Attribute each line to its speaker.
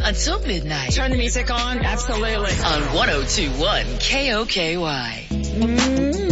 Speaker 1: until midnight.
Speaker 2: Turn the music on? Absolutely.
Speaker 1: On 102.1 KOKY.